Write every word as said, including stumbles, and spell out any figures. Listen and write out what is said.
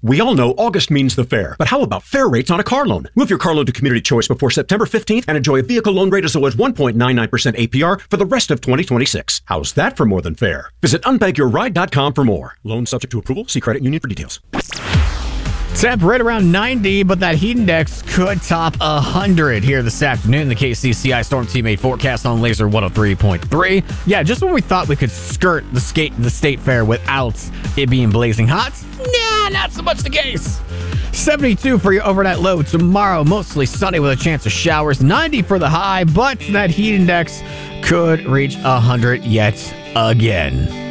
We all know August means the fair, but how about fair rates on a car loan? Move your car loan to Community Choice before September fifteenth and enjoy a vehicle loan rate as low as one point nine nine percent A P R for the rest of twenty twenty-six. How's that for more than fair? Visit unbag your ride dot com for more. Loan subject to approval. See credit union for details. Temp right around ninety, but that heat index could top one hundred here this afternoon. The K C C I Storm Team eight forecast on Laser one oh three point three. Yeah, just when we thought we could skirt the skate the state fair without it being blazing hot, nah, not so much the case. seventy-two for your overnight low tomorrow, mostly sunny with a chance of showers. ninety for the high, but that heat index could reach one hundred yet again.